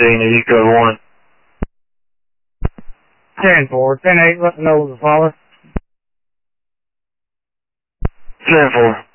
15, you code 1. 10-4, 10-8, let me know the father. 10-4.